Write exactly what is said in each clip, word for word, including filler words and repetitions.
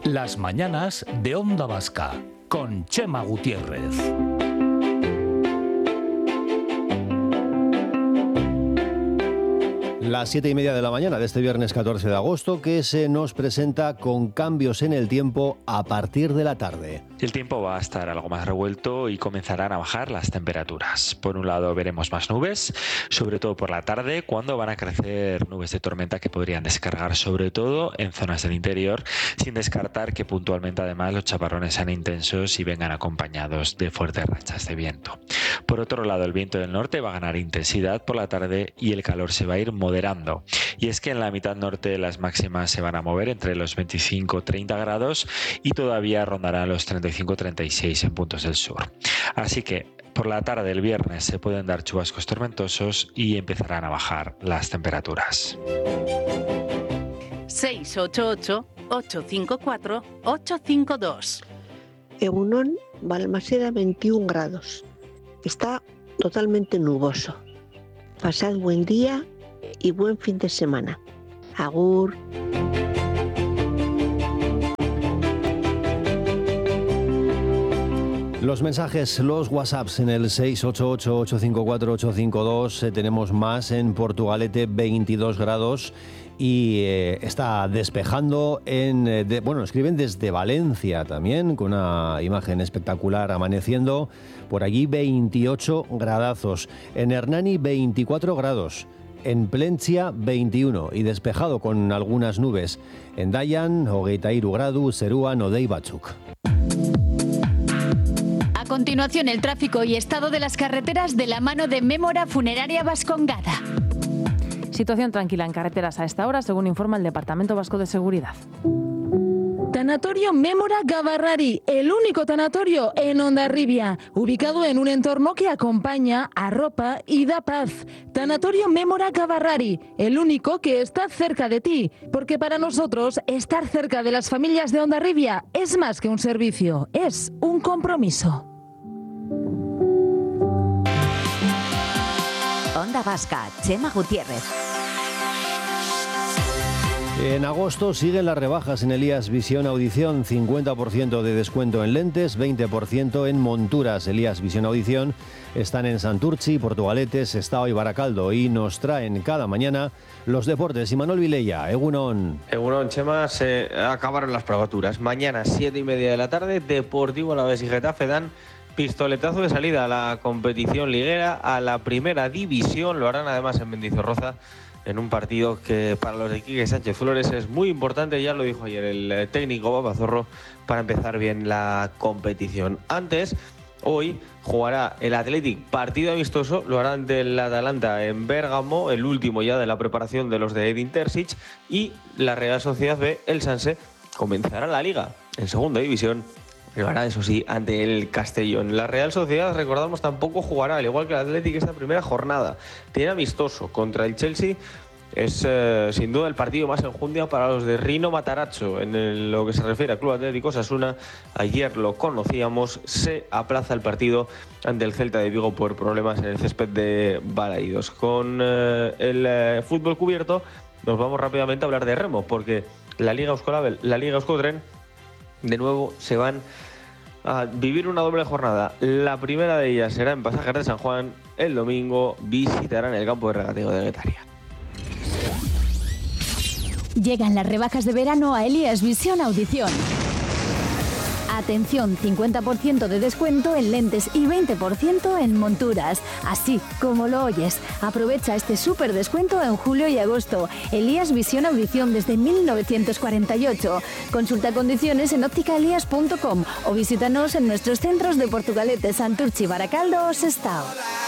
Las mañanas de Onda Vasca, con Chema Gutiérrez. Las siete y media de la mañana de este viernes catorce de agosto, que se nos presenta con cambios en el tiempo a partir de la tarde. El tiempo va a estar algo más revuelto y comenzarán a bajar las temperaturas. Por un lado veremos más nubes, sobre todo por la tarde, cuando van a crecer nubes de tormenta que podrían descargar sobre todo en zonas del interior, sin descartar que puntualmente además los chaparrones sean intensos y vengan acompañados de fuertes rachas de viento. Por otro lado, el viento del norte va a ganar intensidad por la tarde y el calor se va a ir moderando. Y es que en la mitad norte las máximas se van a mover entre los veinticinco a treinta grados y todavía rondarán los treinta y cinco a treinta y seis en puntos del sur. Así que por la tarde del viernes se pueden dar chubascos tormentosos y empezarán a bajar las temperaturas. seis ocho ocho, ocho cinco cuatro, ocho cinco dos. Egunon, Balmaseda, veintiún grados. Está totalmente nuboso. Pasad buen día y buen fin de semana. Agur. Los mensajes, los WhatsApps en el seis ocho ocho, ocho cinco cuatro, ocho cinco dos. Eh, tenemos más en Portugalete, veintidós grados. Y eh, está despejando en... Eh, de, bueno, escriben desde Valencia también, con una imagen espectacular amaneciendo. Por allí veintiocho gradazos. En Hernani veinticuatro grados. En Plencia veintiuno y despejado con algunas nubes. En Dayan, hogeita hiru gradu, zeruan hodei batzuk. A continuación, el tráfico y estado de las carreteras de la mano de Mémora Funeraria Vascongada. Situación tranquila en carreteras a esta hora, según informa el Departamento Vasco de Seguridad. Tanatorio Mémora Gavarrari, el único tanatorio en Hondarribia, ubicado en un entorno que acompaña, arropa y da paz. Tanatorio Mémora Gavarrari, el único que está cerca de ti, porque para nosotros estar cerca de las familias de Hondarribia es más que un servicio, es un compromiso. Onda Vasca, Chema Gutiérrez. En agosto siguen las rebajas en Elías Visión Audición, cincuenta por ciento de descuento en lentes, veinte por ciento en monturas. Elías Visión Audición están en Santurtzi, Portugalete, Sestao y Baracaldo y nos traen cada mañana los deportes. Y Manuel Vilella, Egunon. Egunon, Chema, se acabaron las probaturas. Mañana, siete y media de la tarde, Deportivo Alavés y Getafe dan pistoletazo de salida a la competición liguera, a la primera división. Lo harán además en Mendizorroza, en un partido que para los de Quique Sánchez Flores es muy importante, ya lo dijo ayer el técnico Babazorro, para empezar bien la competición. Antes, hoy jugará el Athletic partido amistoso, lo hará ante el Atalanta en Bérgamo, el último ya de la preparación de los de Edin Terzic, y la Real Sociedad B, el Sanse, comenzará la Liga en segunda división. Lo hará, eso sí, ante el Castellón. La Real Sociedad, recordamos, tampoco jugará, al igual que el Athletic, esta primera jornada. Tiene amistoso contra el Chelsea. Es eh, sin duda el partido más enjundia para los de Rino Matarazzo. En el, lo que se refiere al Club Atlético Osasuna, ayer lo conocíamos, se aplaza el partido ante el Celta de Vigo por problemas en el césped de Balaídos. Con eh, el eh, fútbol cubierto, nos vamos rápidamente a hablar de remo, porque la Liga Euskolabel, la Liga Euskotren, de nuevo se van a vivir una doble jornada. La primera de ellas será en Pasajes de San Juan. El domingo visitarán el campo de regateo de Guetaria. Llegan las rebajas de verano a Elías Visión Audición. Atención, cincuenta por ciento de descuento en lentes y veinte por ciento en monturas. Así como lo oyes. Aprovecha este súper descuento en julio y agosto. Elías Visión Audición desde mil novecientos cuarenta y ocho. Consulta condiciones en óptica elías punto com o visítanos en nuestros centros de Portugalete, Santurtzi, Baracaldo o Sestao.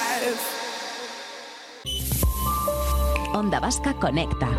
Onda Vasca Conecta.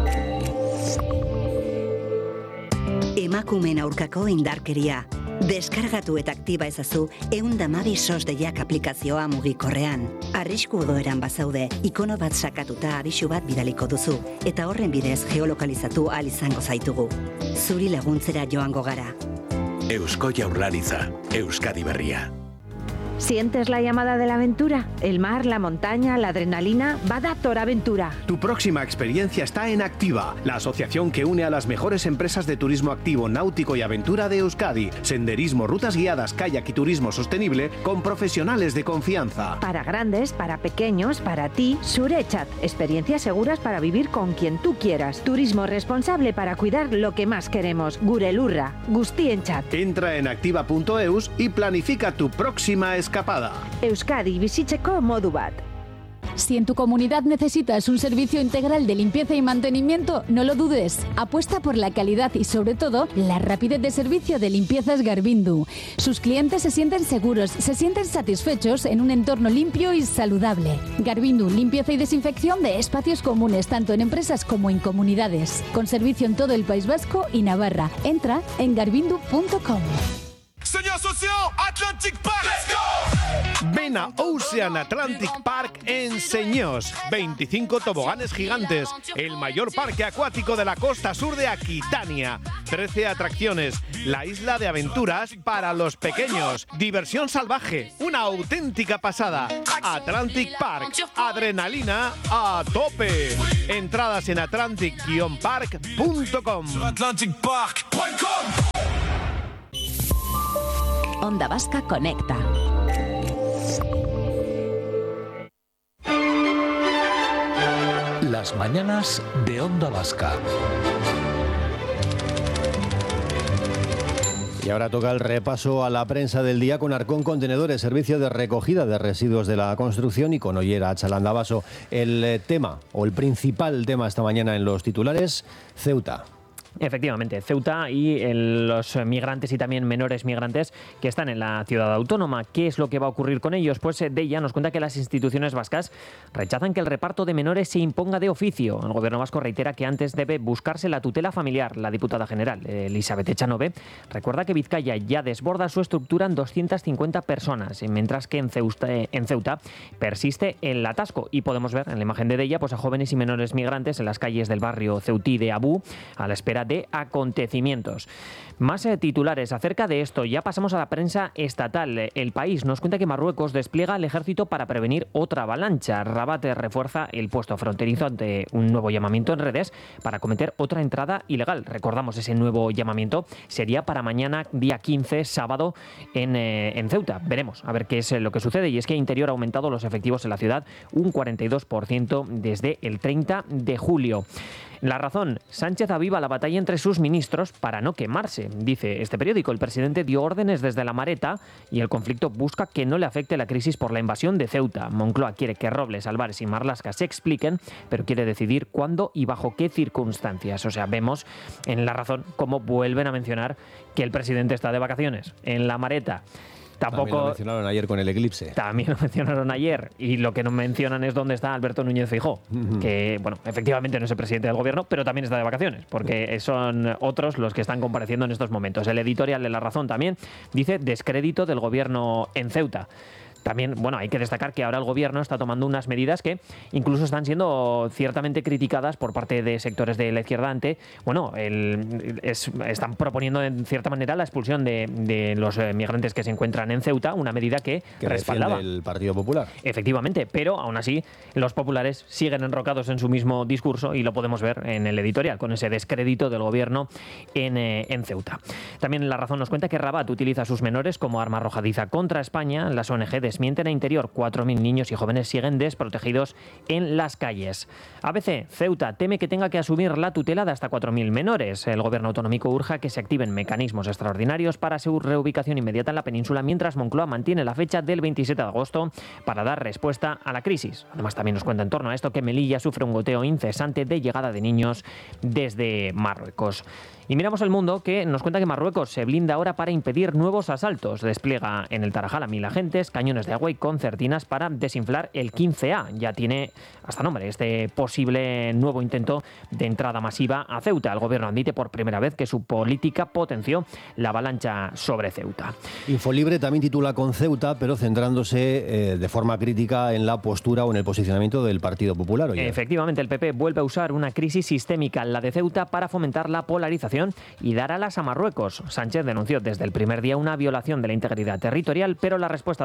Emakumeen aurkako indarkeria. Deskargatu eta aktiba ezazu ehun eta hamabi sos deiak aplikazioa mugikorrean. Arrisku egoeran bazaude, ikono bat sakatuta abisu bat bidaliko duzu, eta horren bidez geolokalizatu ahal izango zaitugu. Zuri laguntzera joango gara. Eusko Jaurlaritza, Euskadi Berria. ¿Sientes la llamada de la aventura? El mar, la montaña, la adrenalina. Bada Toraventura. Tu próxima experiencia está en Activa, la asociación que une a las mejores empresas de turismo activo, náutico y aventura de Euskadi. Senderismo, rutas guiadas, kayak y turismo sostenible con profesionales de confianza. Para grandes, para pequeños, para ti, Surechat. Experiencias seguras para vivir con quien tú quieras. Turismo responsable para cuidar lo que más queremos. Gurelurra. Gustienchat. Entra en activa punto eus y planifica tu próxima escapada. Euskadi bizitzeko modu bat. Si en tu comunidad necesitas un servicio integral de limpieza y mantenimiento, no lo dudes. Apuesta por la calidad y, sobre todo, la rapidez de servicio de Limpiezas Garbindu. Sus clientes se sienten seguros, se sienten satisfechos en un entorno limpio y saludable. Garbindu, limpieza y desinfección de espacios comunes, tanto en empresas como en comunidades. Con servicio en todo el País Vasco y Navarra. Entra en garbindu punto com. Señor socio, Atlantic Park. Let's go. Ven a Ocean Atlantic Park en Señós. veinticinco toboganes gigantes, el mayor parque acuático de la costa sur de Aquitania. trece atracciones, la isla de aventuras para los pequeños. Diversión salvaje, una auténtica pasada. Atlantic Park, adrenalina a tope. Entradas en atlantic guion park punto com. atlantic park punto com. Onda Vasca Conecta. Las mañanas de Onda Vasca. Y ahora toca el repaso a la prensa del día con Arcón Contenedores, servicio de recogida de residuos de la construcción, y con Ollera Chalandabaso. El tema, o el principal tema esta mañana en los titulares, Ceuta. Efectivamente, Ceuta y el, los migrantes y también menores migrantes que están en la ciudad autónoma. ¿Qué es lo que va a ocurrir con ellos? Pues de ella nos cuenta que las instituciones vascas rechazan que el reparto de menores se imponga de oficio. El gobierno vasco reitera que antes debe buscarse la tutela familiar. La diputada general, Elizabeth Echanove, recuerda que Vizcaya ya desborda su estructura en doscientas cincuenta personas, mientras que en Ceuta, en Ceuta persiste el atasco. Y podemos ver en la imagen de ella pues, a jóvenes y menores migrantes en las calles del barrio ceutí de Abú, a la espera de acontecimientos. Más eh, titulares acerca de esto. Ya pasamos a la prensa estatal. El País nos cuenta que Marruecos despliega el ejército para prevenir otra avalancha. Rabat refuerza el puesto fronterizo ante un nuevo llamamiento en redes para cometer otra entrada ilegal. Recordamos, ese nuevo llamamiento sería para mañana, día quince, sábado, en, eh, en Ceuta. Veremos a ver qué es lo que sucede. Y es que Interior ha aumentado los efectivos en la ciudad un cuarenta y dos por ciento desde el treinta de julio. La Razón. Sánchez aviva la batalla entre sus ministros para no quemarse. Dice este periódico, el presidente dio órdenes desde la Mareta y el conflicto busca que no le afecte la crisis por la invasión de Ceuta. Moncloa quiere que Robles, Álvarez y Marlaska se expliquen, pero quiere decidir cuándo y bajo qué circunstancias. O sea, vemos en La Razón cómo vuelven a mencionar que el presidente está de vacaciones en la Mareta. Tampoco, también lo mencionaron ayer con el eclipse. También lo mencionaron ayer. Y lo que no mencionan es dónde está Alberto Núñez Feijóo, uh-huh. que, bueno, efectivamente no es el presidente del gobierno, pero también está de vacaciones, porque son otros los que están compareciendo en estos momentos. El editorial de La Razón también dice descrédito del gobierno en Ceuta. También, bueno, hay que destacar que ahora el gobierno está tomando unas medidas que incluso están siendo ciertamente criticadas por parte de sectores de la izquierda ante, bueno, el, es, están proponiendo en cierta manera la expulsión de, de los migrantes que se encuentran en Ceuta, una medida que, que respaldaba el Partido Popular. Efectivamente, pero aún así los populares siguen enrocados en su mismo discurso y lo podemos ver en el editorial, con ese descrédito del gobierno en, eh, en Ceuta. También La Razón nos cuenta que Rabat utiliza a sus menores como arma arrojadiza contra España. Las O N G de desmienten a Interior. cuatro mil niños y jóvenes siguen desprotegidos en las calles. A B C, Ceuta teme que tenga que asumir la tutela de hasta cuatro mil menores. El gobierno autonómico urge que se activen mecanismos extraordinarios para su reubicación inmediata en la península, mientras Moncloa mantiene la fecha del veintisiete de agosto para dar respuesta a la crisis. Además, también nos cuenta en torno a esto que Melilla sufre un goteo incesante de llegada de niños desde Marruecos. Y miramos El Mundo, que nos cuenta que Marruecos se blinda ahora para impedir nuevos asaltos. Despliega en el Tarajal a mil agentes, cañones de agua y concertinas para desinflar el quince A. Ya tiene hasta nombre este posible nuevo intento de entrada masiva a Ceuta. El gobierno admite por primera vez que su política potenció la avalancha sobre Ceuta. Infolibre también titula con Ceuta, pero centrándose eh, de forma crítica en la postura o en el posicionamiento del Partido Popular. Oye. Efectivamente, el P P vuelve a usar una crisis sistémica, la de Ceuta, para fomentar la polarización y dar alas a Marruecos. Sánchez denunció desde el primer día una violación de la integridad territorial, pero la respuesta del P P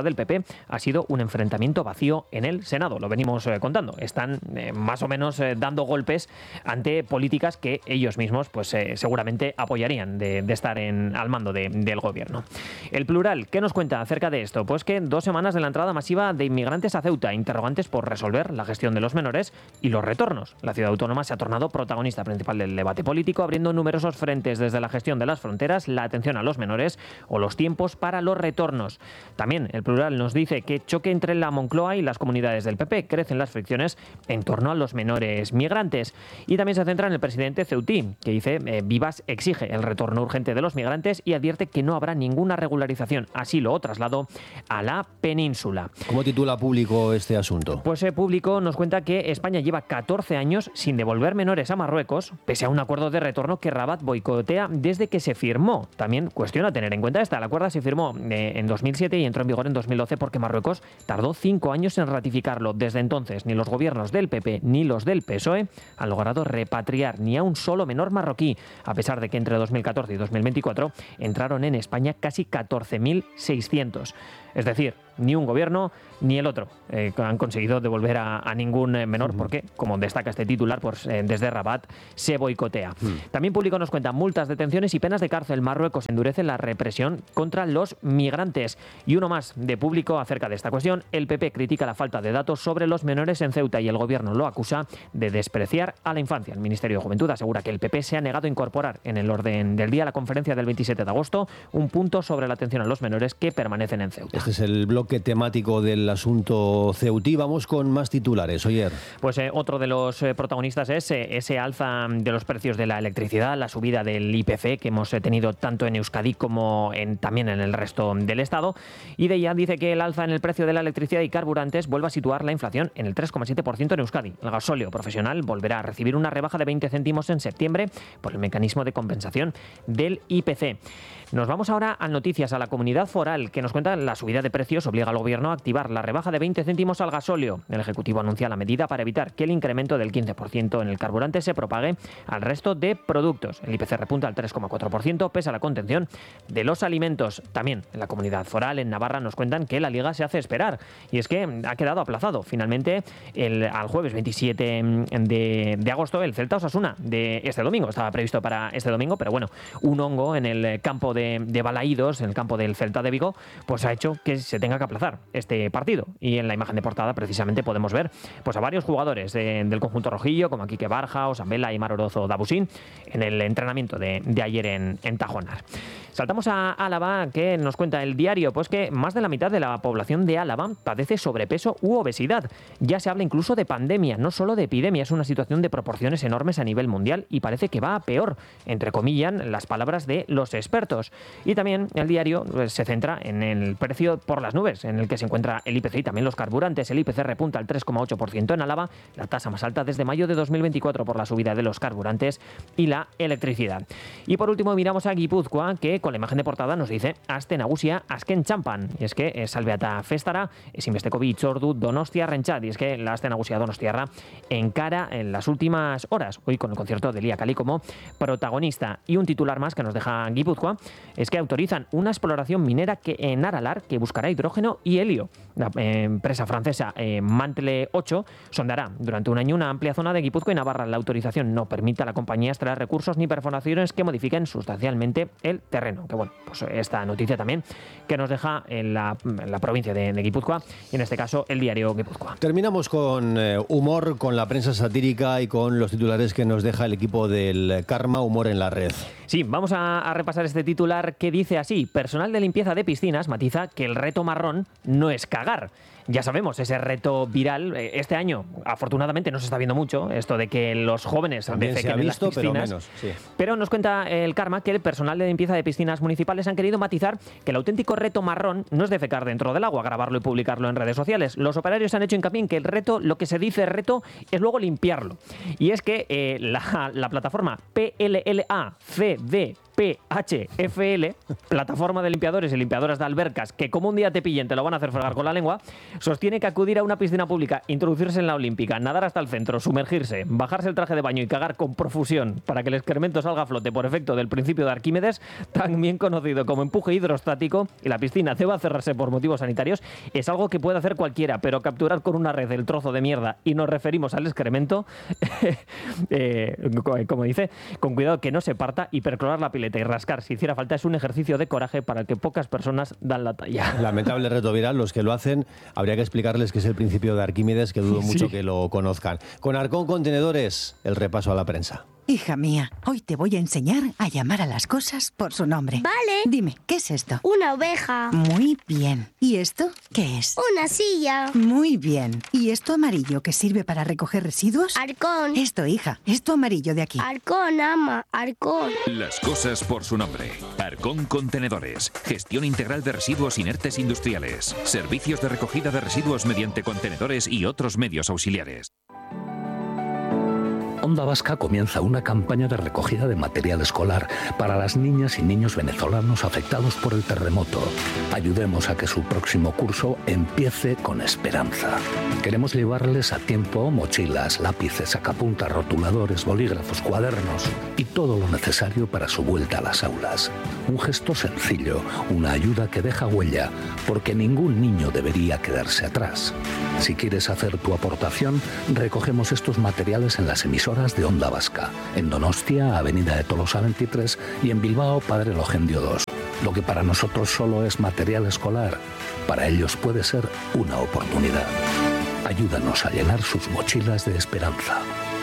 ha sido un enfrentamiento vacío en el Senado. Lo venimos eh, contando. Están eh, más o menos eh, dando golpes ante políticas que ellos mismos pues eh, seguramente apoyarían de, de estar en, al mando de, del gobierno. El Plural, ¿qué nos cuenta acerca de esto? Pues que dos semanas de la entrada masiva de inmigrantes a Ceuta, interrogantes por resolver la gestión de los menores y los retornos. La ciudad autónoma se ha tornado protagonista principal del debate político, abriendo numerosos frentes desde la gestión de las fronteras, la atención a los menores o los tiempos para los retornos. También el Plural nos dice que choque entre la Moncloa y las comunidades del P P. Crecen las fricciones en torno a los menores migrantes. Y también se centra en el presidente ceutí, que dice eh, Vivas exige el retorno urgente de los migrantes y advierte que no habrá ninguna regularización. Así lo trasladó a la península. ¿Cómo titula Público este asunto? Pues el Público nos cuenta que España lleva catorce años sin devolver menores a Marruecos, pese a un acuerdo de retorno que Rabat boicotea desde que se firmó. También cuestiona tener en cuenta esta. El acuerdo se firmó eh, en dos mil siete y entró en vigor en dos mil doce porque Marruecos tardó cinco años en ratificarlo. Desde entonces, ni los gobiernos del P P ni los del P S O E han logrado repatriar ni a un solo menor marroquí, a pesar de que entre dos mil catorce y dos mil veinticuatro entraron en España casi catorce mil seiscientos. Es decir, ni un gobierno ni el otro eh, han conseguido devolver a, a ningún menor, porque, como destaca este titular, pues eh, desde Rabat se boicotea. Mm. También Público nos cuenta multas, detenciones y penas de cárcel. Marruecos endurece la represión contra los migrantes. Y uno más de Público acerca de esta cuestión. El P P critica la falta de datos sobre los menores en Ceuta y el gobierno lo acusa de despreciar a la infancia. El Ministerio de Juventud asegura que el P P se ha negado a incorporar en el orden del día, la conferencia del veintisiete de agosto, un punto sobre la atención a los menores que permanecen en Ceuta. Este es el bloque temático del asunto ceutí. Vamos con más titulares. Oyer. Pues eh, otro de los eh, protagonistas es eh, ese alza de los precios de la electricidad, la subida del I P C que hemos eh, tenido tanto en Euskadi como en, también en el resto del Estado. Y de ella dice que el alza en el precio de la electricidad y carburantes vuelve a situar la inflación en el tres coma siete por ciento en Euskadi. El gasóleo profesional volverá a recibir una rebaja de veinte céntimos en septiembre por el mecanismo de compensación del I P C. Nos vamos ahora a noticias, a la Comunidad Foral, que nos cuenta la subida de precios obliga al gobierno a activar la rebaja de veinte céntimos al gasóleo. El Ejecutivo anuncia la medida para evitar que el incremento del quince por ciento en el carburante se propague al resto de productos. El I P C repunta al tres coma cuatro por ciento pese a la contención de los alimentos. También en la Comunidad Foral, en Navarra, nos cuentan que la Liga se hace esperar. Y es que ha quedado aplazado finalmente el, al jueves veintisiete de, de agosto el Celta Osasuna de este domingo. Estaba previsto para este domingo, pero bueno, un hongo en el campo de De, de Balaídos, en el campo del Celta de Vigo, pues ha hecho que se tenga que aplazar este partido. Y en la imagen de portada precisamente podemos ver pues a varios jugadores de, del conjunto rojillo, como Quique Barja, Osambela, Aimar Orozo, Dabusín, en el entrenamiento de, de ayer en, en Tajonar. Saltamos a Álava, que nos cuenta el diario, pues que más de la mitad de la población de Álava padece sobrepeso u obesidad. Ya se habla incluso de pandemia, no solo de epidemia. Es una situación de proporciones enormes a nivel mundial y parece que va a peor, entrecomillan las palabras de los expertos. Y también el diario pues, se centra en el precio por las nubes, en el que se encuentra el I P C y también los carburantes. El I P C repunta al tres coma ocho por ciento en Álava, la tasa más alta desde mayo de dos mil veinticuatro por la subida de los carburantes y la electricidad. Y por último miramos a Guipúzcoa, que con la imagen de portada nos dice Aste Nagusia Azken Txanpan. Y es que eh, salveata festara, ezinbesteko bi hitzordu Donostia Rentzat. Y es que la Aste Nagusia Donostiarra encara en las últimas horas, hoy con el concierto de Lía Cali como protagonista. Y un titular más que nos deja Guipúzcoa es que autorizan una exploración minera que en Aralar que buscará hidrógeno y helio. La eh, empresa francesa eh, Mantle ocho sondará durante un año una amplia zona de Guipúzcoa y Navarra. La autorización no permite a la compañía extraer recursos ni perforaciones que modifiquen sustancialmente el terreno. Que bueno, pues esta noticia también que nos deja en la, en la provincia de, de Guipúzcoa y en este caso el diario Guipúzcoa. Terminamos con eh, humor, con la prensa satírica y con los titulares que nos deja el equipo del Karma Humor en la Red. Sí, vamos a, a repasar este titular que dice así: personal de limpieza de piscinas matiza que el reto marrón no es cagar. Ya sabemos, ese reto viral, este año afortunadamente no se está viendo mucho, esto de que los jóvenes también se ha visto, pero menos. Sí. Pero nos cuenta el Karma que el personal de limpieza de piscinas municipales han querido matizar que el auténtico reto marrón no es defecar dentro del agua, grabarlo y publicarlo en redes sociales. Los operarios han hecho hincapié en que el reto, lo que se dice reto, es luego limpiarlo. Y es que eh, la, la plataforma P L L A C D P H F L, plataforma de limpiadores y limpiadoras de albercas, que como un día te pillen te lo van a hacer fregar con la lengua, sostiene que acudir a una piscina pública, introducirse en la olímpica, nadar hasta el centro, sumergirse, bajarse el traje de baño y cagar con profusión para que el excremento salga a flote por efecto del principio de Arquímedes, también conocido como empuje hidrostático, y la piscina deba cerrarse por motivos sanitarios, es algo que puede hacer cualquiera, pero capturar con una red el trozo de mierda, y nos referimos al excremento, eh, como dice, con cuidado que no se parta, y perclorar la pileta y rascar si hiciera falta es un ejercicio de coraje para el que pocas personas dan la talla. Lamentable reto viral, los que lo hacen habría que explicarles que es el principio de Arquímedes, que dudo mucho sí. que lo conozcan. Con Arcón Contenedores, el repaso a la prensa. Hija mía, hoy te voy a enseñar a llamar a las cosas por su nombre. Vale. Dime, ¿qué es esto? Una oveja. Muy bien. ¿Y esto qué es? Una silla. Muy bien. ¿Y esto amarillo que sirve para recoger residuos? Arcón. Esto, hija, esto amarillo de aquí. Arcón, ama, Arcón. Las cosas por su nombre. Arcón Contenedores. Gestión integral de residuos inertes industriales. Servicios de recogida de residuos mediante contenedores y otros medios auxiliares. Onda Vasca comienza una campaña de recogida de material escolar para las niñas y niños venezolanos afectados por el terremoto. Ayudemos a que su próximo curso empiece con esperanza. Queremos llevarles a tiempo mochilas, lápices, sacapuntas, rotuladores, bolígrafos, cuadernos y todo lo necesario para su vuelta a las aulas. Un gesto sencillo, una ayuda que deja huella, porque ningún niño debería quedarse atrás. Si quieres hacer tu aportación, recogemos estos materiales en las emisoras de Onda Vasca, en Donostia, Avenida de Tolosa veintitrés, y en Bilbao, Padre Logendio dos. Lo que para nosotros solo es material escolar, para ellos puede ser una oportunidad. Ayúdanos a llenar sus mochilas de esperanza.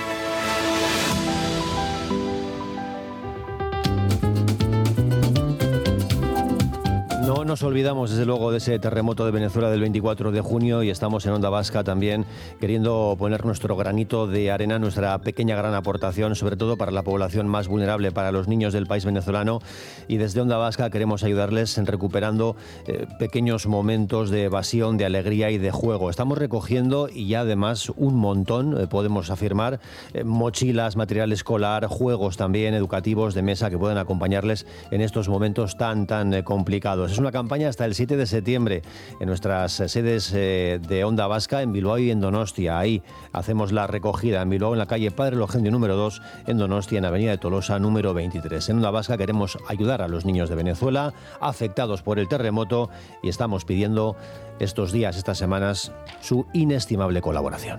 No nos olvidamos, desde luego, de ese terremoto de Venezuela del veinticuatro de junio y estamos en Onda Vasca también queriendo poner nuestro granito de arena, nuestra pequeña gran aportación, sobre todo para la población más vulnerable, para los niños del país venezolano. Y desde Onda Vasca queremos ayudarles en recuperando eh, pequeños momentos de evasión, de alegría y de juego. Estamos recogiendo, y ya además un montón, eh, podemos afirmar, eh, mochilas, material escolar, juegos también educativos de mesa que pueden acompañarles en estos momentos tan, tan eh, complicados. Es una campaña hasta el siete de septiembre en nuestras sedes eh, de Onda Vasca, en Bilbao y en Donostia. Ahí hacemos la recogida en Bilbao, en la calle Padre Logendio número dos, en Donostia, en Avenida de Tolosa número veintitrés. En Onda Vasca queremos ayudar a los niños de Venezuela afectados por el terremoto y estamos pidiendo estos días, estas semanas, su inestimable colaboración.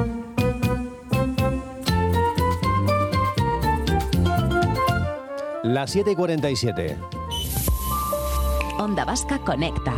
Las siete y cuarenta y siete. Onda Vasca Conecta.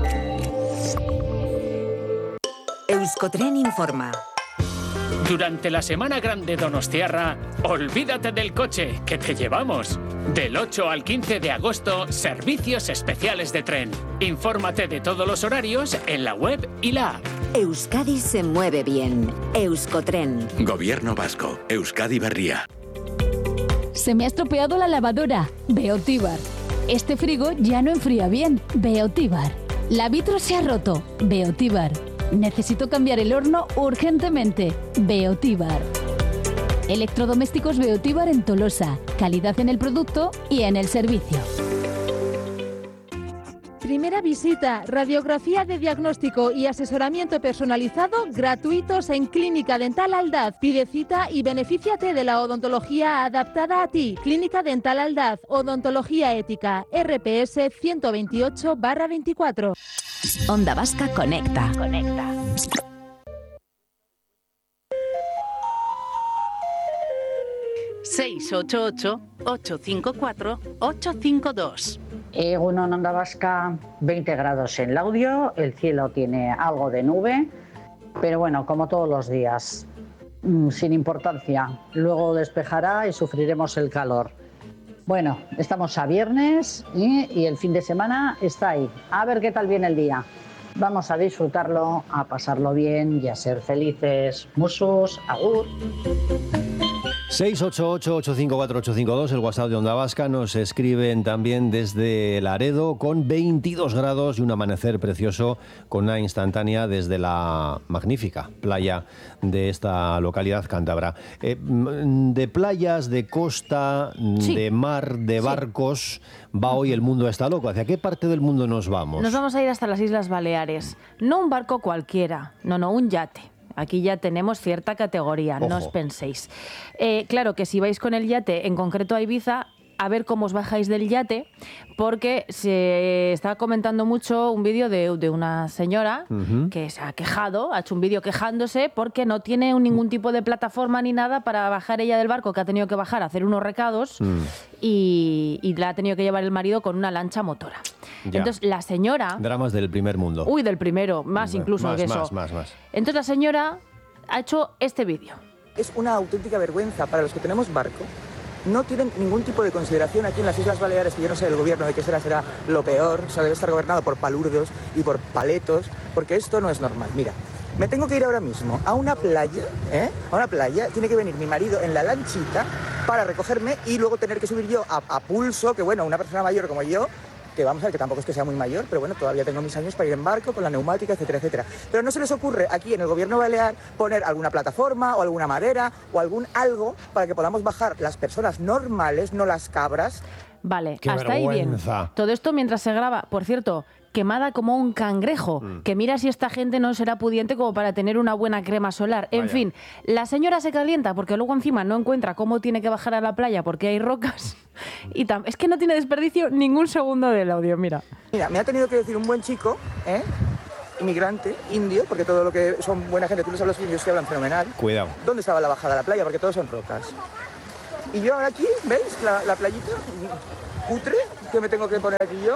Euskotren informa. Durante la Semana Grande Donostiarra, olvídate del coche, que te llevamos. Del ocho al quince de agosto, servicios especiales de tren. Infórmate de todos los horarios en la web y la app. Euskadi se mueve bien. Euskotren. Gobierno Vasco. Euskadi Berria. Se me ha estropeado la lavadora. Beotíbar. Este frigo ya no enfría bien. Beotíbar. La vitro se ha roto. Beotíbar. Necesito cambiar el horno urgentemente. Beotíbar. Electrodomésticos Beotíbar en Tolosa. Calidad en el producto y en el servicio. Primera visita, radiografía de diagnóstico y asesoramiento personalizado gratuitos en Clínica Dental Aldaz. Pide cita y benefíciate de la odontología adaptada a ti. Clínica Dental Aldaz, odontología ética, R P S ciento veintiocho barra veinticuatro. Onda Vasca Conecta. Conecta. seis ocho ocho, ocho cinco cuatro, ocho cinco dos. Egunon Onda Vasca, veinte grados en Laudio, el cielo tiene algo de nube, pero bueno, como todos los días, sin importancia. Luego despejará y sufriremos el calor. Bueno, estamos a viernes y, y el fin de semana está ahí. A ver qué tal viene el día. Vamos a disfrutarlo, a pasarlo bien y a ser felices. Musus, agur. seis ocho ocho, ocho cinco cuatro, ocho cinco dos, el WhatsApp de Onda Vasca. Nos escriben también desde Laredo con veintidós grados y un amanecer precioso con una instantánea desde la magnífica playa de esta localidad cántabra. Eh, de playas, de costa, sí. de mar, de barcos, sí. va hoy el mundo está loco. ¿Hacia qué parte del mundo nos vamos? Nos vamos a ir hasta las Islas Baleares. No un barco cualquiera, no, no, un yate. Aquí ya tenemos cierta categoría, Ojo. no os penséis. Eh, claro que si vais con el yate, en concreto a Ibiza, a ver cómo os bajáis del yate, porque se está comentando mucho un vídeo de, de una señora uh-huh. que se ha quejado, ha hecho un vídeo quejándose porque no tiene un, ningún tipo de plataforma ni nada para bajar ella del barco, que ha tenido que bajar a hacer unos recados mm. y, y la ha tenido que llevar el marido con una lancha motora. Ya. Entonces la señora... Dramas del primer mundo. Uy, del primero, más incluso más, que eso. Más, más, más. Entonces la señora ha hecho este vídeo. Es una auténtica vergüenza para los que tenemos barco. No tienen ningún tipo de consideración aquí en las Islas Baleares, que yo no sé el gobierno de qué será, será lo peor, o sea, debe estar gobernado por palurdos y por paletos, porque esto no es normal. Mira, me tengo que ir ahora mismo a una playa, ¿eh? A una playa, tiene que venir mi marido en la lanchita para recogerme y luego tener que subir yo a, a pulso, que bueno, una persona mayor como yo, que vamos a ver, que tampoco es que sea muy mayor, pero bueno, todavía tengo mis años para ir en barco, con la neumática, etcétera, etcétera. Pero no se les ocurre aquí en el gobierno balear poner alguna plataforma o alguna madera o algún algo para que podamos bajar las personas normales, no las cabras. Vale, Qué hasta vergüenza. ahí bien. Todo esto mientras se graba, por cierto, quemada como un cangrejo, mm. que mira si esta gente no será pudiente como para tener una buena crema solar. En Vaya. fin, la señora se calienta porque luego encima no encuentra cómo tiene que bajar a la playa porque hay rocas y tam- es que no tiene desperdicio ningún segundo del audio, mira. Mira, me ha tenido que decir un buen chico, ¿eh? inmigrante, indio, porque todo lo que son buena gente, tú les hablas indios que hablan fenomenal. Cuidado. ¿Dónde estaba la bajada a la playa? Porque todos son rocas. Y yo ahora aquí, ¿veis? La, la playita cutre que me tengo que poner aquí yo.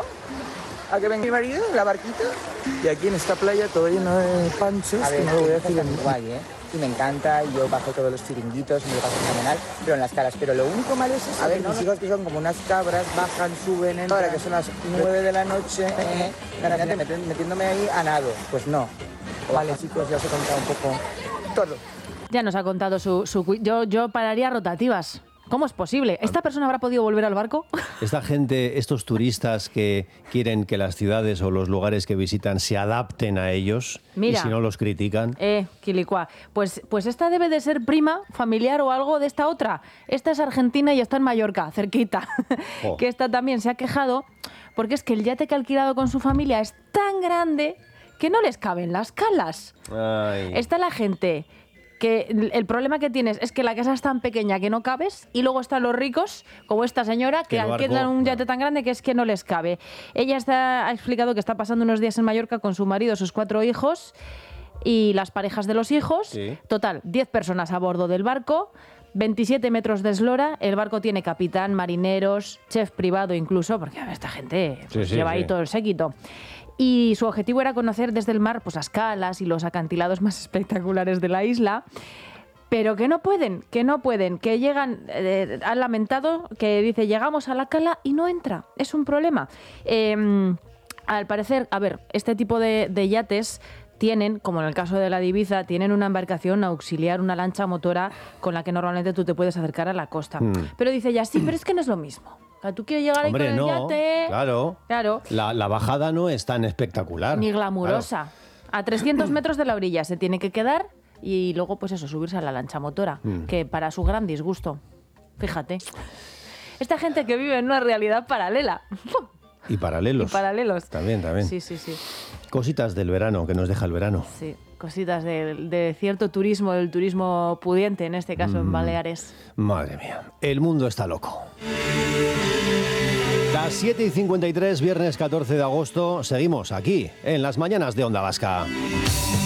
A que venga mi marido, la barquita. Y aquí en esta playa todo lleno de panchos. A ver, que no lo voy a decir en guay, ¿eh? Y me encanta, y yo bajo todos los chiringuitos, me lo paso fenomenal, pero en las caras. Pero lo único malo es eso. A ver, mis hijos que son como unas cabras, bajan, suben, entran. Ahora que son las nueve de la noche, eh, imagínate metiéndome ahí a nado. Pues no. Vale, chicos, ya os he contado un poco todo. Ya nos ha contado su... su yo, yo pararía rotativas. ¿Cómo es posible? ¿Esta persona habrá podido volver al barco? Esta gente, estos turistas que quieren que las ciudades o los lugares que visitan se adapten a ellos, Mira, y si no los critican. Eh, quilicua. Pues, pues esta debe de ser prima, familiar o algo de esta otra. Esta es argentina y está en Mallorca, cerquita. Oh. Que esta también se ha quejado porque es que el yate que ha alquilado con su familia es tan grande que no les caben las calas. Ay. Está la gente... que el problema que tienes es que la casa es tan pequeña que no cabes y luego están los ricos, como esta señora, que alquilan un yate tan grande que es que no les cabe. Ella está, ha explicado que está pasando unos días en Mallorca con su marido, sus cuatro hijos y las parejas de los hijos. Sí. Total, diez personas a bordo del barco, veintisiete metros de eslora. El barco tiene capitán, marineros, chef privado incluso, porque a ver, esta gente pues, sí, sí, lleva sí. ahí todo el séquito. Y su objetivo era conocer desde el mar pues, las calas y los acantilados más espectaculares de la isla, pero que no pueden, que no pueden, que llegan, eh, han lamentado que dice, llegamos a la cala y no entra, es un problema. Eh, al parecer, a ver, este tipo de, de yates tienen, como en el caso de la de Ibiza, tienen una embarcación auxiliar, una lancha motora con la que normalmente tú te puedes acercar a la costa. Mm. Pero dice ya, sí, pero es que no es lo mismo. Tú quieres llegar ahí Hombre, con el no, yate. Claro. claro. La, la bajada no es tan espectacular. Ni glamurosa. Claro. A trescientos metros de la orilla se tiene que quedar y luego, pues eso, subirse a la lancha motora, mm. que para su gran disgusto. Fíjate. Esta gente que vive en una realidad paralela. Y paralelos. Y paralelos. También, también. Sí, sí, sí. Cositas del verano, que nos deja el verano. Sí, cositas de, de cierto turismo, del turismo pudiente, en este caso mm. en Baleares. Madre mía, el mundo está loco. Las siete y cincuenta y tres, viernes catorce de agosto, seguimos aquí, en las mañanas de Onda Vasca.